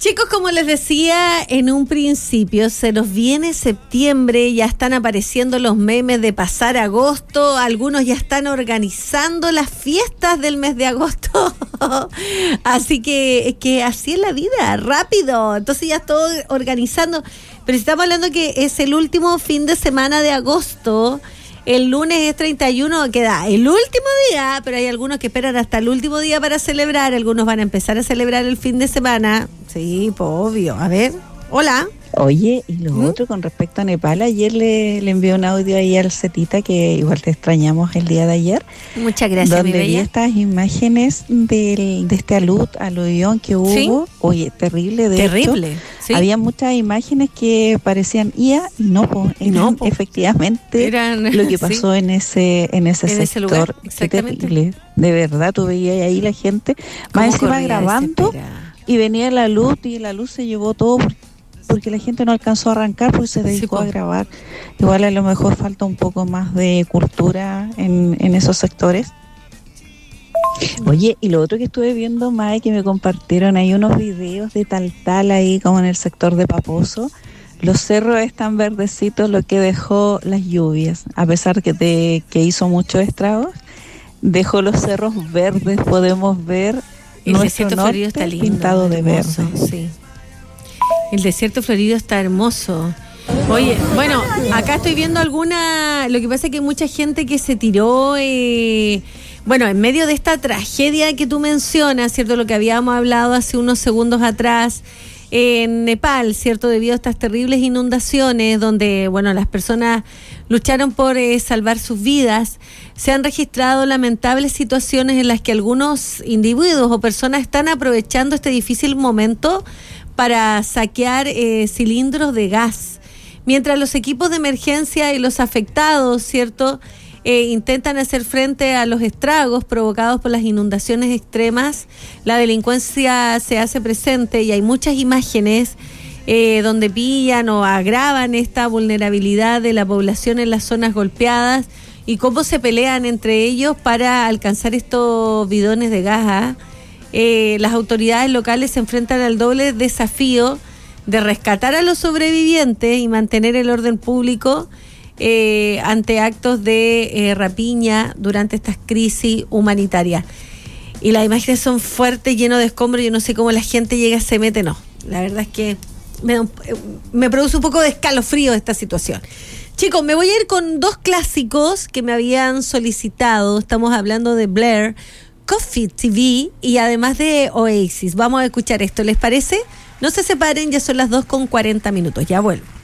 Chicos, como les decía en un principio, se nos viene septiembre, ya están apareciendo los memes de pasar agosto, algunos ya están organizando las fiestas del mes de agosto, así que así es la vida, rápido, entonces ya estoy organizando, pero estamos hablando que es el último fin de semana de agosto. El lunes es 31, queda el último día, pero hay algunos que esperan hasta el último día para celebrar. Algunos van a empezar a celebrar el fin de semana. Sí, pues obvio. A ver, hola. Oye, y lo otro con respecto a Nepal, ayer le envié un audio ahí al Cetita, que igual te extrañamos el día de ayer. Muchas gracias, donde mi bella. vi estas imágenes de este aluvión que hubo. ¿Sí? Oye, terrible, Terrible, hecho. ¿sí? Había muchas imágenes que parecían IA y no, efectivamente eran lo que pasó sí. en ese sector. Lugar, Qué exactamente. terrible. De verdad, tú veías ahí la gente más encima grabando y venía la luz y la luz se llevó todo porque la gente no alcanzó a arrancar porque se dedicó a grabar. Igual a lo mejor falta un poco más de cultura en esos sectores. Oye, y lo otro que estuve viendo, Mae, que me compartieron ahí unos videos de Taltal ahí como en el sector de Paposo. Los cerros están verdecitos, lo que dejó las lluvias, a pesar que hizo muchos estragos, dejó los cerros verdes, podemos ver el nuestro desierto florido está lindo, pintado de hermoso, verde. Sí. El desierto florido está hermoso. Oye, bueno, acá estoy viendo lo que pasa es que hay mucha gente que se tiró, bueno, en medio de esta tragedia que tú mencionas, ¿cierto? Lo que habíamos hablado hace unos segundos atrás, en Nepal, ¿cierto? Debido a estas terribles inundaciones donde, bueno, las personas lucharon por salvar sus vidas, se han registrado lamentables situaciones en las que algunos individuos o personas están aprovechando este difícil momento para saquear cilindros de gas. Mientras los equipos de emergencia y los afectados, ¿cierto?, intentan hacer frente a los estragos provocados por las inundaciones extremas, la delincuencia se hace presente y hay muchas imágenes donde pillan o agravan esta vulnerabilidad de la población en las zonas golpeadas y cómo se pelean entre ellos para alcanzar estos bidones de gas. Las autoridades locales se enfrentan al doble desafío de rescatar a los sobrevivientes y mantener el orden público ante actos de rapiña durante estas crisis humanitarias. Y las imágenes son fuertes, llenos de escombros. Yo no sé cómo la gente llega, se mete, no. La verdad es que me produce un poco de escalofrío esta situación. Chicos, me voy a ir con dos clásicos que me habían solicitado. Estamos hablando de Blair, Coffee TV y además de Oasis. Vamos a escuchar esto, ¿les parece? No se separen, ya son las 2:40. Ya vuelvo.